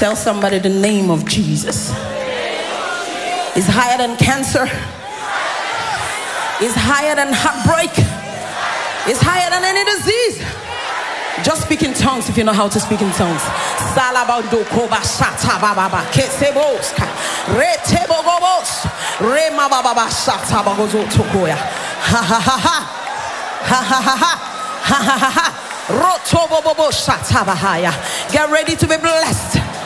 Tell somebody the name of Jesus is higher than cancer, is higher than heartbreak, is higher than any disease. Just speak in tongues if you know how to speak in tongues. Salabando koba shata baba kesebos retebogobos rema baba shata bagozo tokoya ha ha ha ha ha ha ha ha ha ha ha rotobobo shata bahaya. Get ready to be blessed.